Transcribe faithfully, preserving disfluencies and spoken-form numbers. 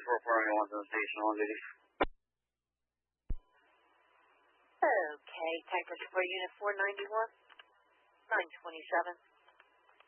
four four ninety-one to the station, one duty. Okay, Tanker Support Unit four ninety-one, nine twenty-seven.